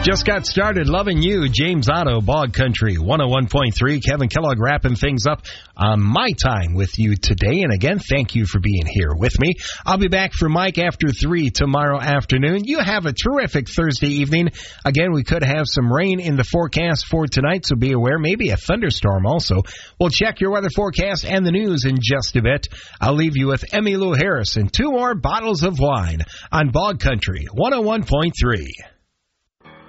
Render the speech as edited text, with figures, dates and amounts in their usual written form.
Just got started loving you, James Otto, Bog Country 101.3. Kevin Kellogg wrapping things up on my time with you today. And again, thank you for being here with me. I'll be back for Mike after 3 tomorrow afternoon. You have a terrific Thursday evening. Again, we could have some rain in the forecast for tonight, so be aware. Maybe a thunderstorm also. We'll check your weather forecast and the news in just a bit. I'll leave you with Emmylou Harris and 2 more bottles of wine on Bog Country 101.3.